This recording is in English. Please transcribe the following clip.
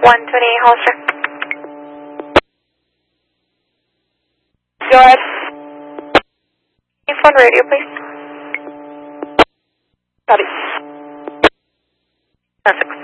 128 Hollister. Go ahead. Phone radio, please. Copy. Perfect.